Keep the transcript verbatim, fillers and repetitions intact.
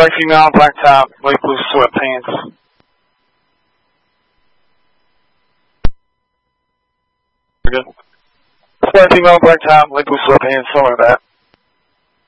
Black female, black top, light blue sweatpants. We're good. Black female, black top, light blue sweatpants, something like that.